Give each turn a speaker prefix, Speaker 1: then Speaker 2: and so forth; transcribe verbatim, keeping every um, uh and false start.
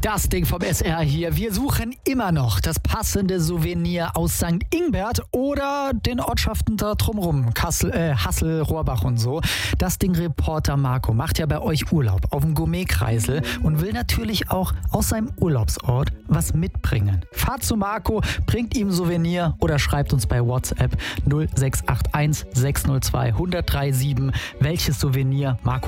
Speaker 1: Das Ding vom S R hier. Wir suchen immer noch das passende Souvenir aus Sankt Ingbert oder den Ortschaften da drumrum. Kassel, äh, Hassel, Rohrbach und so. Das Ding Reporter Marco macht ja bei euch Urlaub auf dem Gourmet-Kreisel und will natürlich auch aus seinem Urlaubsort was mitbringen. Fahrt zu Marco, bringt ihm Souvenir oder schreibt uns bei WhatsApp null sechs acht eins sechs null zwei eins null drei sieben, welches Souvenir Marco